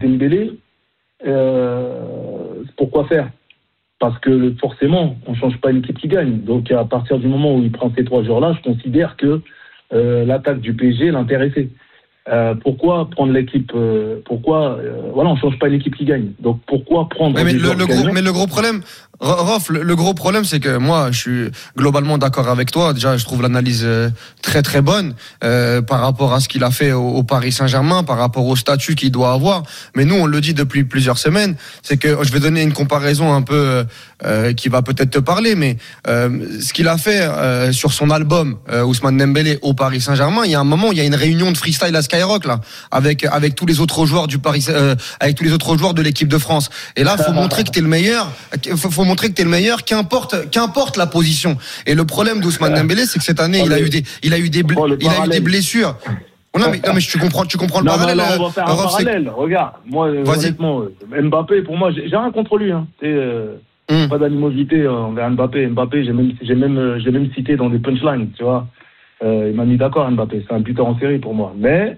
Dembélé, pourquoi faire ? Parce que forcément, on ne change pas une équipe qui gagne. Donc à partir du moment où il prend ces 3 joueurs-là, je considère que l'attaque du PSG l'intéressait. Pourquoi prendre l'équipe on change pas une équipe qui gagne. Donc pourquoi prendre le gros problème, Rof, le gros problème, c'est que moi, je suis globalement d'accord avec toi. Déjà, je trouve l'analyse très très bonne par rapport à ce qu'il a fait au Paris Saint-Germain, par rapport au statut qu'il doit avoir. Mais nous, on le dit depuis plusieurs semaines, c'est que je vais donner une comparaison un peu qui va peut-être te parler, mais ce qu'il a fait sur son album Ousmane Dembélé au Paris Saint-Germain, il y a un moment, il y a une réunion de freestyle à Skyrock là, avec tous les autres joueurs du Paris, avec tous les autres joueurs de l'équipe de France. Et là, faut montrer que t'es le meilleur. Faut montrer que t'es le meilleur, qu'importe la position. Et le problème d'Ousmane Dembélé, c'est que cette année, il a eu des blessures. Non mais tu comprends le parallèle. Non, on va faire un parallèle. Regarde, moi honnêtement, Mbappé, pour moi, j'ai rien contre lui. Pas d'animosité envers Mbappé. Mbappé, j'ai même cité dans des punchlines, tu vois. Il m'a mis d'accord, Mbappé. C'est un buteur en série pour moi. Mais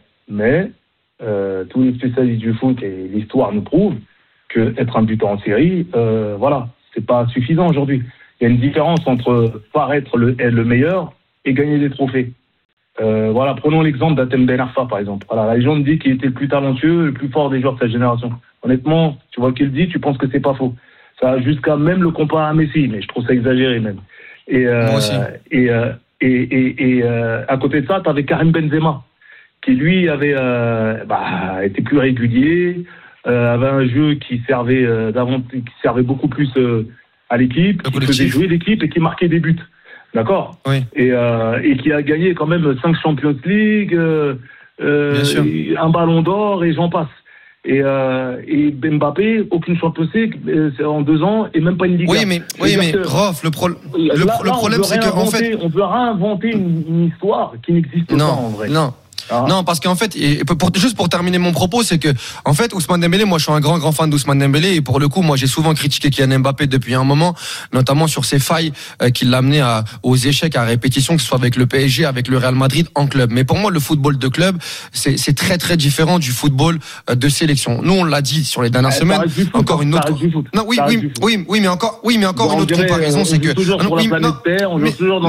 tous les spécialistes du foot et l'histoire nous prouvent que être un buteur en série, c'est pas suffisant aujourd'hui. Il y a une différence entre paraître le meilleur et gagner des trophées. Prenons l'exemple d'Hatem Ben Arfa, par exemple. Voilà, la légende dit qu'il était le plus talentueux, le plus fort des joueurs de sa génération. Honnêtement, tu vois qu'il dit, tu penses que c'est pas faux. Ça va jusqu'à même le comparer à Messi, mais je trouve ça exagéré même. Moi aussi. Et à côté de ça, t'avais Karim Benzema, qui lui avait été plus régulier, avait un jeu qui servait beaucoup plus à l'équipe, qui faisait jouer l'équipe et qui marquait des buts. D'accord ? Oui. Et qui a gagné quand même 5 Champions League, un Ballon d'Or et j'en passe. Et Mbappé, aucune Champions League en 2 ans et même pas une Ligue. Oui, mais Rof, le problème c'est qu'en fait, on veut réinventer une histoire qui n'existe pas en vrai. Non, parce qu'en fait, juste pour terminer mon propos, c'est que en fait, Ousmane Dembélé, moi je suis un grand fan d'Ousmane Dembélé et pour le coup, moi j'ai souvent critiqué Kylian Mbappé depuis un moment, notamment sur ses failles qui l'amenaient aux échecs à répétition, que ce soit avec le PSG, avec le Real Madrid en club. Mais pour moi, le football de club, c'est très très différent du football de sélection. Nous, on l'a dit sur les dernières semaines. Encore une autre. Non, oui, mais encore une autre comparaison, c'est que toujours sur la planète Terre, on joue toujours dans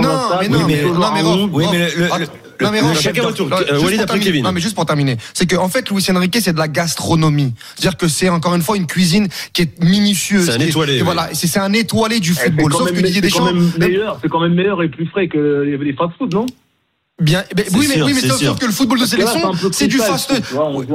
chacun votre tour. Walid après Kevin. Non, mais juste pour terminer, c'est que en fait, Luis Enrique, c'est de la gastronomie. C'est-à-dire que c'est encore une fois une cuisine qui est minutieuse. C'est un étoilé. Et voilà, c'est un étoilé du football. Sauf que Didier Deschamps, c'est quand même meilleur et plus frais que les fast-food, non ? Bien, mais sauf que le football de sélection, c'est du fast-food.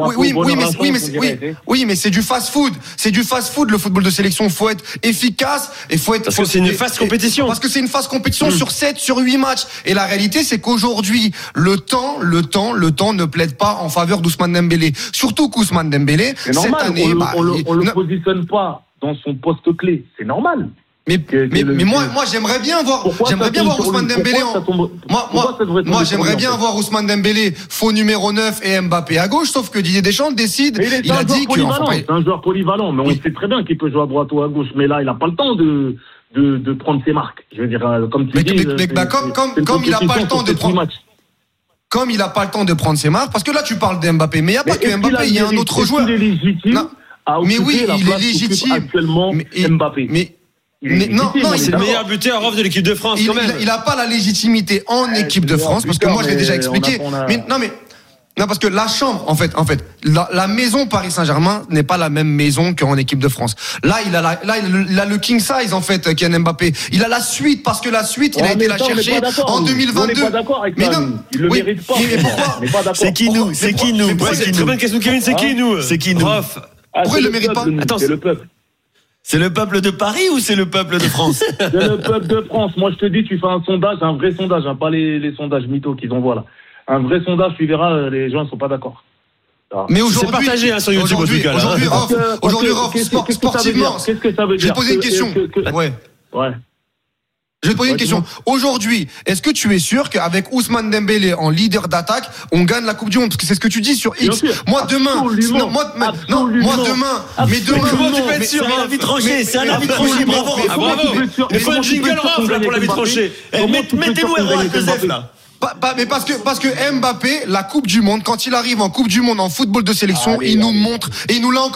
Oui, mais c'est du fast-food. C'est du fast-food, le football de sélection. Faut être efficace et faut être. Parce que c'est une fast compétition. Parce que c'est une fast compétition sur 7, sur 8 matchs. Et la réalité, c'est qu'aujourd'hui, le temps ne plaide pas en faveur d'Ousmane Dembélé. Surtout qu'Ousmane Dembélé, cette année, on le positionne pas dans son poste clé. C'est normal. Mais moi j'aimerais bien voir Ousmane Dembélé moi j'aimerais bien voir Ousmane Dembélé faux numéro 9 et Mbappé à gauche, sauf que Didier Deschamps décide, il a dit que c'est un joueur polyvalent, mais on sait très bien qu'il peut jouer à droite ou à gauche, mais là il a pas le temps de prendre ses marques. Je veux dire, comme tu dis, comme il a pas le temps de prendre comme il a pas le temps de prendre ses marques, parce que là tu parles d'Mbappé, mais il y a pas que Mbappé, il y a un autre joueur. Il est légitime à occuper la place qu'occupe actuellement Mbappé. C'est le meilleur buteur de l'équipe de France quand même. Il a pas la légitimité en équipe de France parce que moi je l'ai déjà expliqué. Non, parce que la chambre, en fait, la maison Paris Saint-Germain n'est pas la même maison qu'en équipe de France. Là, il a le king size, en fait, Kylian Mbappé. Il a la suite, parce que la suite, il a été la chercher en 2022. On n'est pas d'accord avec ça. Il le mérite pas. Mais pourquoi? C'est qui nous? C'est très bonne question, Kevin. C'est qui nous? Pourquoi il le mérite pas? Attends, c'est le peuple. C'est le peuple de Paris ou c'est le peuple de France? C'est le peuple de France. Moi, je te dis, tu fais un sondage, un vrai sondage, pas les sondages mythos qu'ils envoient là. Un vrai sondage, tu verras, les gens ne sont sont pas d'accord. Mais aujourd'hui, c'est partagé sur YouTube aujourd'hui, sportivement, qu'est-ce que ça veut dire? Je vais poser une question. Ouais. Je vais te poser une question. Aujourd'hui, est-ce que tu es sûr qu'avec Ousmane Dembélé en leader d'attaque, on gagne la Coupe du Monde? Parce que c'est ce que tu dis sur X. Moi demain, comment tu peux être sûr? C'est un avis tranché, bravo. Il faut un jingle Rof là pour l'avis tranché. Mettez-nous héros avec Joseph là. Mais parce que Mbappé, la Coupe du Monde, quand il arrive en Coupe du Monde en football de sélection, il nous montre, et il nous l'a encore